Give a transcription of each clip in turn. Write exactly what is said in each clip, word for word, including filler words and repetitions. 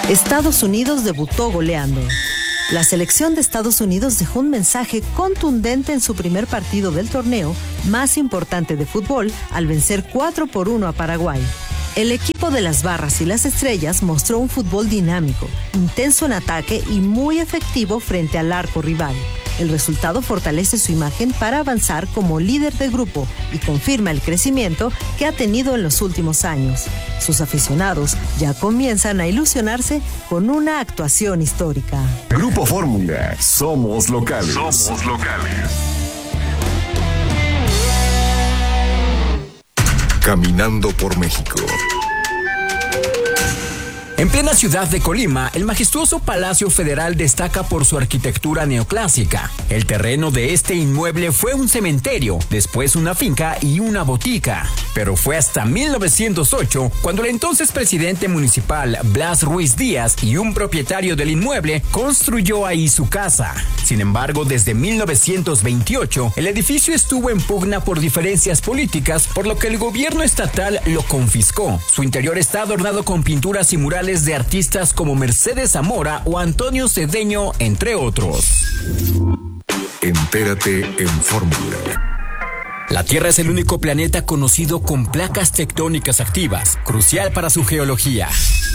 Estados Unidos debutó goleando. La selección de Estados Unidos dejó un mensaje contundente en su primer partido del torneo más importante de fútbol al vencer cuatro por uno a Paraguay. El equipo de las Barras y las Estrellas mostró un fútbol dinámico, intenso en ataque y muy efectivo frente al arco rival. El resultado fortalece su imagen para avanzar como líder de grupo y confirma el crecimiento que ha tenido en los últimos años. Sus aficionados ya comienzan a ilusionarse con una actuación histórica. Grupo Fórmula, somos locales. Somos locales. Caminando por México. En plena ciudad de Colima, el majestuoso Palacio Federal destaca por su arquitectura neoclásica. El terreno de este inmueble fue un cementerio, después una finca y una botica. Pero fue hasta mil novecientos ocho cuando el entonces presidente municipal Blas Ruiz Díaz y un propietario del inmueble construyó ahí su casa. Sin embargo, desde mil novecientos veintiocho, el edificio estuvo en pugna por diferencias políticas, por lo que el gobierno estatal lo confiscó. Su interior está adornado con pinturas y murales de artistas como Mercedes Zamora o Antonio Cedeño, entre otros. Entérate en Fórmula. La Tierra es el único planeta conocido con placas tectónicas activas, crucial para su geología.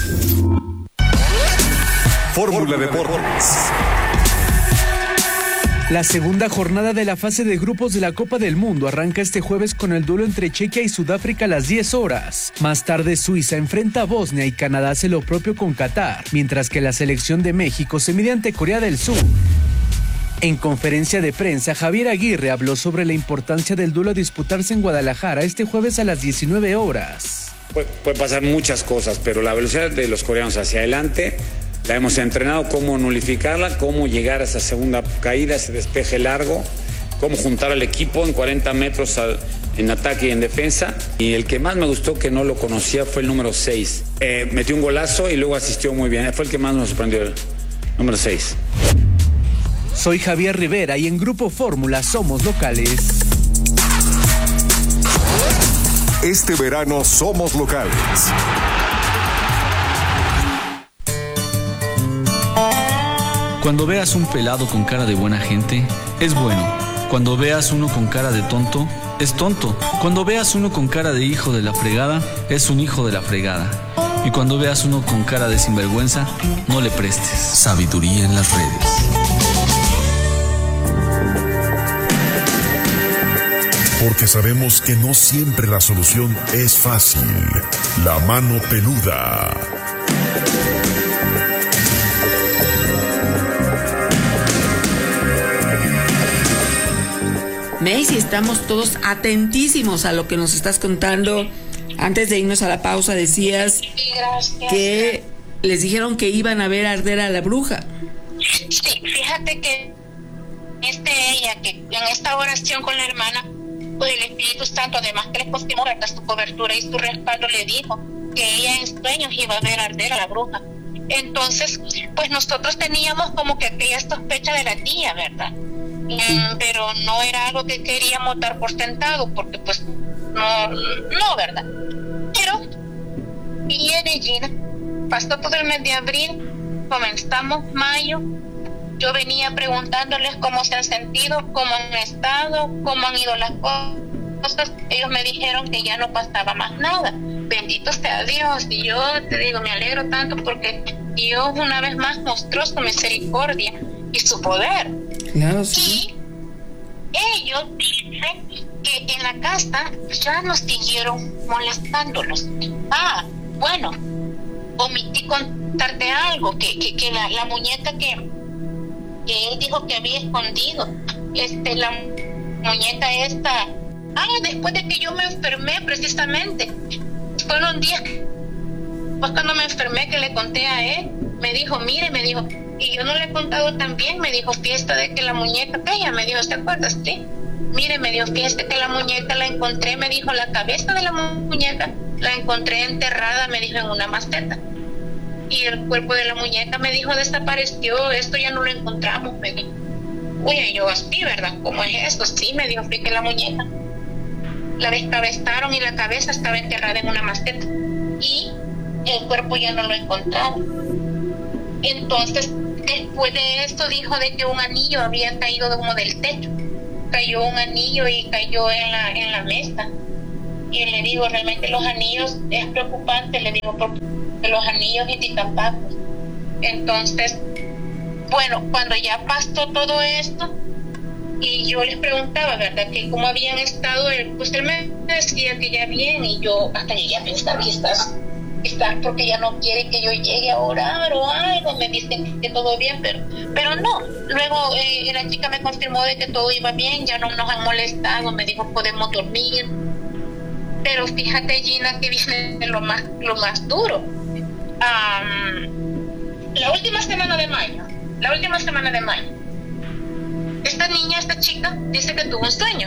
Fórmula Deportes. La segunda jornada de la fase de grupos de la Copa del Mundo arranca este jueves con el duelo entre Chequia y Sudáfrica a las diez horas. Más tarde, Suiza enfrenta a Bosnia y Canadá hace lo propio con Qatar, mientras que la selección de México se mide ante Corea del Sur. En conferencia de prensa, Javier Aguirre habló sobre la importancia del duelo a disputarse en Guadalajara este jueves a las diecinueve horas. Puede, puede pasar muchas cosas, pero la velocidad de los coreanos hacia adelante la hemos entrenado, cómo nulificarla, cómo llegar a esa segunda caída, ese despeje largo, cómo juntar al equipo en cuarenta metros al, en ataque y en defensa. Y el que más me gustó, que no lo conocía, fue el número seis. Eh, metió un golazo y luego asistió muy bien. Fue el que más nos sorprendió, el número seis. Soy Javier Rivera y en Grupo Fórmula somos locales. Este verano somos locales. Cuando veas un pelado con cara de buena gente, es bueno. Cuando veas uno con cara de tonto, es tonto. Cuando veas uno con cara de hijo de la fregada, es un hijo de la fregada. Y cuando veas uno con cara de sinvergüenza, no le prestes. Sabiduría en las redes. Porque sabemos que no siempre la solución es fácil. La mano peluda. Macy, estamos todos atentísimos a lo que nos estás contando. Antes de irnos a la pausa decías que les dijeron que iban a ver arder a la bruja. Sí, fíjate que este ella, que en esta oración con la hermana, pues el Espíritu Santo, además que les pusimos su cobertura y su respaldo, le dijo que ella en sueños iba a ver arder a la bruja. Entonces, pues nosotros teníamos como que aquella sospecha de la tía, ¿verdad? Mm, pero no era algo que queríamos dar por sentado, porque pues no, no, ¿verdad? Pero viene Gina, pasó todo el mes de abril, comenzamos mayo, yo venía preguntándoles cómo se han sentido, cómo han estado, cómo han ido las cosas. Ellos me dijeron que ya no pasaba más nada. Bendito sea Dios. Y yo te digo, me alegro tanto porque Dios una vez más mostró su misericordia y su poder. Claro, sí. Y ellos dicen que en la casa ya nos siguieron molestándolos. Ah, bueno, omití contarte algo, que, que, que la, la muñeca que, que él dijo que había escondido, este, la muñeca esta, ah, después de que yo me enfermé precisamente, fueron días, pues cuando me enfermé que le conté a él, me dijo, mire, me dijo, y yo no le he contado también, me dijo, fiesta de que la muñeca, que ella me dijo, ¿te acuerdas? Sí. Mire, me dijo, fiesta que la muñeca la encontré, me dijo, la cabeza de la muñeca la encontré enterrada, me dijo, en una maceta. Y el cuerpo de la muñeca, me dijo, desapareció, esto ya no lo encontramos, me dijo. Oye, yo así, ¿verdad? ¿Cómo es esto? Sí, me dijo, fui que la muñeca la descabezaron y la cabeza estaba enterrada en una maceta. Y el cuerpo ya no lo encontraron. Entonces, después de esto dijo de que un anillo había caído de como del techo. Cayó un anillo y cayó en la, en la mesa. Y le digo, realmente los anillos es preocupante, le digo, porque los anillos indican pactos. Entonces, bueno, cuando ya pasó todo esto, y yo les preguntaba, ¿verdad?, que cómo habían estado, pues él me decía que ya bien, y yo hasta llegué a pensar que estás, estás porque ya no quiere que yo llegue a orar o algo, me dicen que todo bien, pero, pero no. Luego eh, la chica me confirmó de que todo iba bien, ya no nos han molestado, me dijo podemos dormir. Pero fíjate, Gina, que viene lo más, lo más duro. Um, la última semana de mayo, la última semana de mayo, esta niña, esta chica, dice que tuvo un sueño.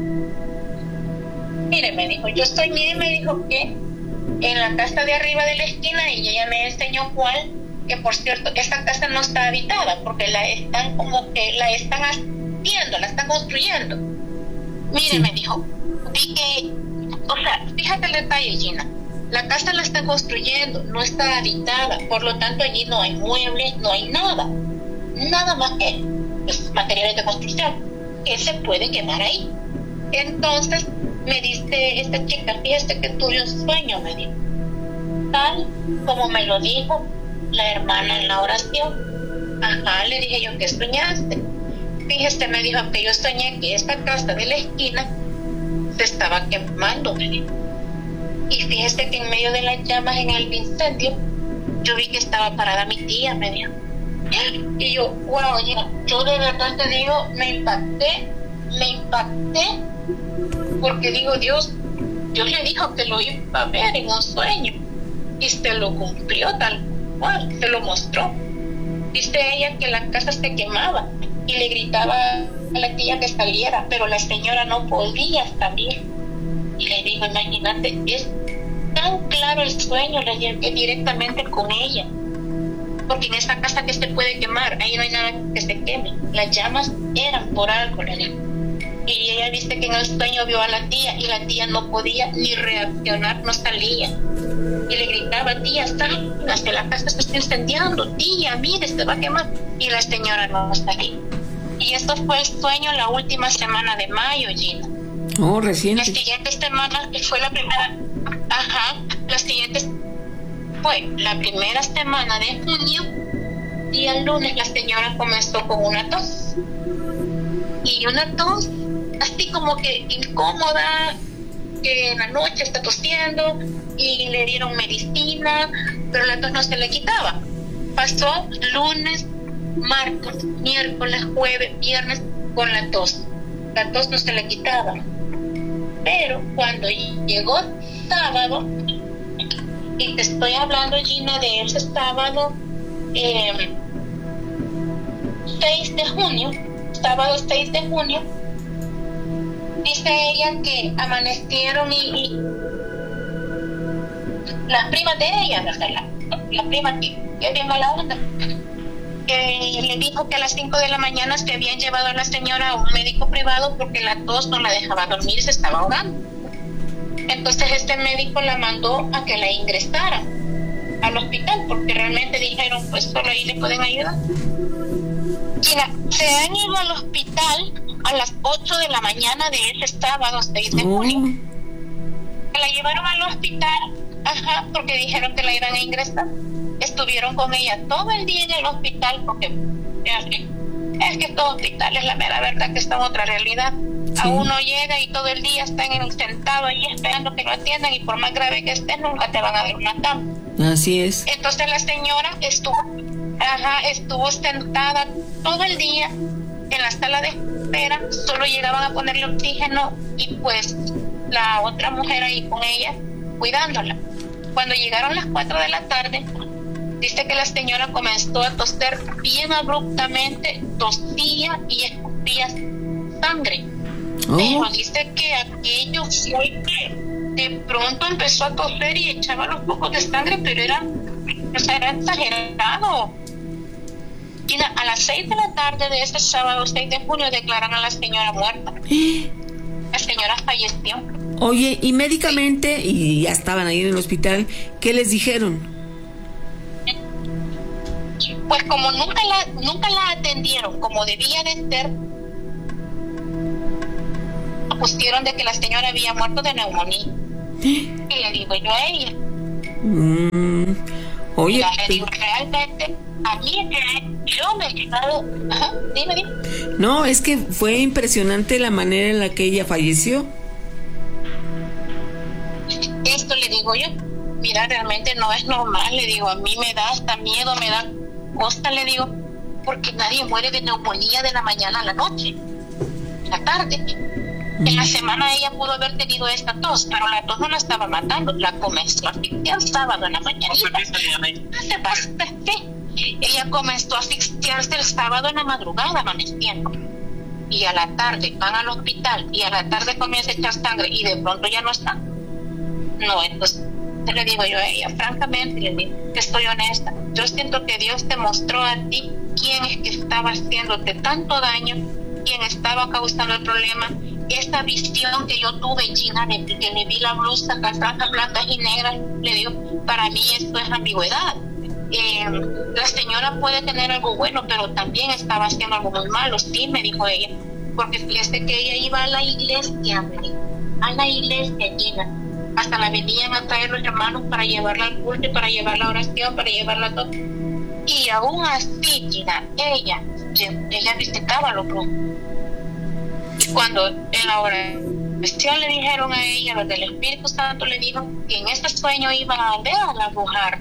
Mire, me dijo, yo soñé, me dijo que en la casa de arriba de la esquina, y ella me enseñó cuál, que por cierto, esta casa no está habitada, porque la están como que la están haciendo, la están construyendo. Mire, sí. Me dijo, vi que, o sea, fíjate el detalle, Gina, la casa la están construyendo, no está habitada, por lo tanto allí no hay muebles, no hay nada, nada más que pues, materiales de construcción, que se puede quemar ahí. Entonces me dice esta chica, fíjate que tuve un sueño, me dijo, tal como me lo dijo la hermana en la oración. Ajá, le dije yo, ¿qué soñaste? Fíjate, me dijo que yo soñé que esta casa de la esquina se estaba quemando, me dijo. Y fíjese que en medio de las llamas en el incendio, yo vi que estaba parada mi tía, me dijo. Y yo, wow, yo, yo de verdad te digo, me impacté, me impacté, porque digo, Dios, Dios le dijo que lo iba a ver en un sueño, y se lo cumplió tal cual, se lo mostró. Dice ella que la casa se quemaba, y le gritaba a la tía que saliera, pero la señora no podía salir. Y le digo, imagínate, es tan claro el sueño, le llevé directamente con ella, porque en esa casa que se puede quemar, ahí no hay nada que se queme, las llamas eran por algo, le digo. Y ella dice que en el sueño vio a la tía, y la tía no podía ni reaccionar, no salía, y le gritaba, tía, sálgase, la casa se está incendiando, tía, mire, se va a quemar, y la señora no salía. Y esto fue el sueño la última semana de mayo, Gina. Oh, recién. La siguiente semana fue la primera, ajá, la siguiente fue la primera semana de junio, y el lunes la señora comenzó con una tos, y una tos así como que incómoda, que en la noche está tosiendo, y le dieron medicina, pero la tos no se le quitaba. Pasó lunes, martes, miércoles, jueves, viernes con la tos, la tos no se le quitaba. Pero cuando llegó sábado, y te estoy hablando, Gina, de ese sábado eh, seis de junio, sábado seis de junio, dice ella que amanecieron y, y las primas de ella, ¿verdad? La, la prima que es bien mala onda, que le dijo que a las cinco de la mañana se habían llevado a la señora a un médico privado porque la tos no la dejaba dormir y se estaba ahogando. Entonces este médico la mandó a que la ingresara al hospital, porque realmente dijeron, pues solo ahí le pueden ayudar. Mira, se han ido al hospital a las ocho de la mañana de ese sábado seis de junio. Mm. La llevaron al hospital, ajá, porque dijeron que la iban a ingresar. Estuvieron con ella todo el día en el hospital, porque es que, es que estos hospitales, la mera verdad que está en otra realidad. Sí. A uno llega y todo el día están en el sentado ahí esperando que lo atiendan, y por más grave que estés nunca te van a dar una cama. Así es. Entonces la señora estuvo, ajá, estuvo sentada todo el día en la sala de espera, solo llegaban a ponerle oxígeno y pues la otra mujer ahí con ella cuidándola. Cuando llegaron las cuatro de la tarde, dice que la señora comenzó a toser bien abruptamente, tosía y escupía sangre. Oh. Pero dice que aquello fue que de pronto empezó a toser y echaba los pocos de sangre, pero era, o sea, era exagerado. Y a las seis de la tarde de ese sábado seis de junio declaran a la señora muerta. La señora falleció. Oye, y médicamente, y ya estaban ahí en el hospital, ¿qué les dijeron? Pues como nunca la, nunca la atendieron como debía de ser, pusieron de que la señora había muerto de neumonía. Y le digo yo a ella, mm, oye, mira, le digo, realmente a mí yo me he quedado, ajá, dime, dime. No, es que fue impresionante la manera en la que ella falleció. Esto le digo yo, mira, realmente no es normal, le digo, a mí me da hasta miedo, me da cosa, le digo, porque nadie muere de neumonía de la mañana a la noche, a la tarde. Mm. En la semana ella pudo haber tenido esta tos, pero la tos no la estaba matando, la comenzó a asfixiar el sábado en la mañanita. Hace bastante. Ella comenzó a asfixiarse el sábado en la madrugada, amaneciendo. Y a la tarde van al hospital y a la tarde comienza a echar sangre y de pronto ya no está. No, entonces le digo yo a ella, francamente, le digo que estoy honesta. Yo siento que Dios te mostró a ti quién es que estaba haciéndote tanto daño, quién estaba causando el problema. Esta visión que yo tuve, Gina, de que le vi la blusa, las franjas blancas y negras, le digo, para mí esto es ambigüedad. Eh, la señora puede tener algo bueno, pero también estaba haciendo algo muy malo, sí, me dijo ella, porque fíjese que ella iba a la iglesia, a la iglesia, Gina, hasta la venían a traer los hermanos para llevarla al culto, para llevar la oración, para llevarla a todo, y aún así, Gina, ella, ella visitaba a los brujos. Cuando en la oración le dijeron a ella, los del Espíritu Santo le dijo que en ese sueño iban a ver a la mujer,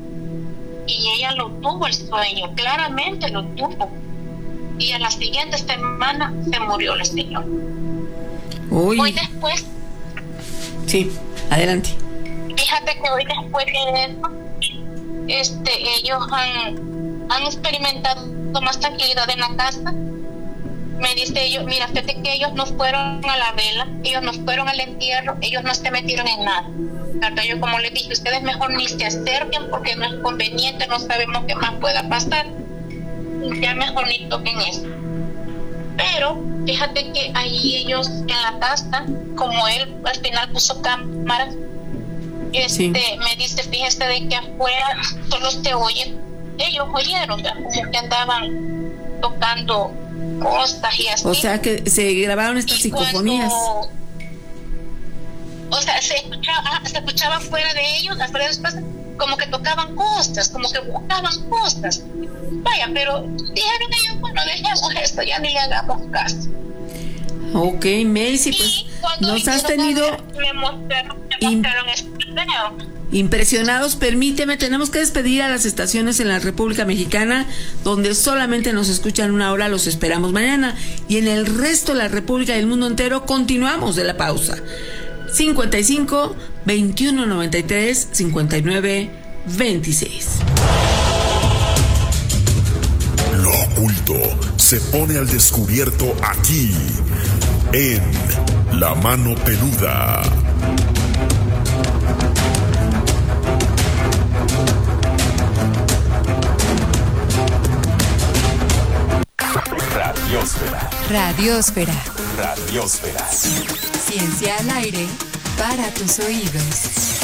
y ella lo tuvo el sueño, claramente lo tuvo, y a la siguiente semana se murió la señora. Uy. Hoy después, sí, adelante. Fíjate que hoy después de eso, este, ellos han, han experimentado más tranquilidad en la casa. Me dice ellos, mira, fíjate que ellos no fueron a la vela, ellos no fueron al entierro, ellos no se metieron en nada. ¿Verdad? Yo como les dije, ustedes mejor ni se acerquen porque no es conveniente, no sabemos qué más pueda pasar. Ya mejor ni toquen eso. Pero fíjate que ahí ellos en la casa, como él al final puso cámaras, este, sí. Me dice, fíjese de que afuera solo se oyen, ellos oyeron, ¿verdad? Como que andaban tocando cosas y así. O sea que se grabaron estas y psicofonías. Cuando, o sea, se escuchaba, se escuchaba fuera de ellos, afuera de los pasos, como que tocaban cosas, como que buscaban cosas. Vaya, pero dijeron ellos, bueno, dejemos esto, ya ni le hagamos caso. Ok, Macy, pues nos has tenido me mostraron, me mostraron este video. Impresionados. Permíteme, tenemos que despedir a las estaciones en la República Mexicana donde solamente nos escuchan una hora. Los esperamos mañana y en el resto de la República y el mundo entero continuamos de la pausa. cincuenta y cinco, veintiuno noventa y tres, cincuenta y nueve, veintiséis. Lo oculto se pone al descubierto aquí en La Mano Peluda. Radiosfera. Radiosfera. Radiosfera. Ciencia al aire para tus oídos.